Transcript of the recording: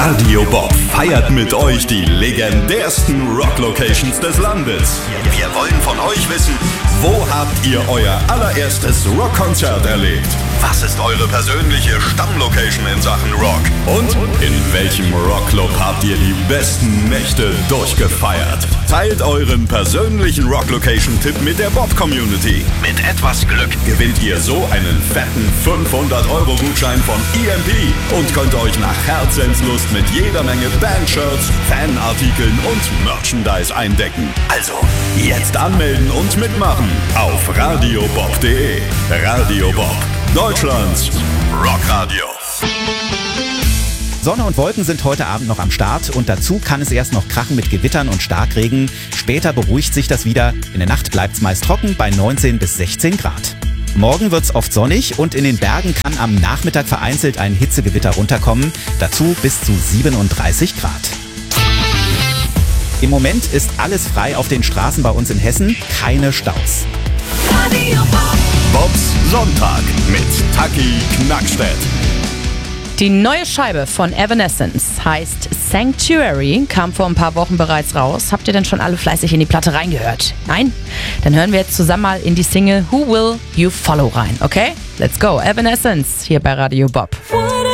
Radio Bob feiert mit euch die legendärsten Rock-Locations des Landes. Wir wollen von euch wissen, wo habt ihr euer allererstes Rockkonzert erlebt? Was ist eure persönliche Stammlocation in Sachen Rock? Und in welchem Rockclub habt ihr die besten Nächte durchgefeiert? Teilt euren persönlichen Rock-Location-Tipp mit der Bob-Community. Mit etwas Glück gewinnt ihr so einen fetten 500-Euro-Gutschein von EMP und könnt euch nach Herzenslust mit jeder Menge Bandshirts, Fanartikeln und Merchandise eindecken. Also, jetzt anmelden und mitmachen auf radiobob.de. Radio Bob, Deutschlands Rockradio. Sonne und Wolken sind heute Abend noch am Start und dazu kann es erst noch krachen mit Gewittern und Starkregen. Später beruhigt sich das wieder. In der Nacht bleibt es meist trocken bei 19 bis 16 Grad. Morgen wird es oft sonnig und in den Bergen kann am Nachmittag vereinzelt ein Hitzegewitter runterkommen. Dazu bis zu 37 Grad. Im Moment ist alles frei auf den Straßen bei uns in Hessen. Keine Staus. Bobs Sonntag mit Taki Knackstedt. Die neue Scheibe von Evanescence heißt Sanctuary, kam vor ein paar Wochen bereits raus. Habt ihr denn schon alle fleißig in die Platte reingehört? Nein? Dann hören wir jetzt zusammen mal in die Single Who Will You Follow rein, okay? Let's go, Evanescence hier bei Radio Bob.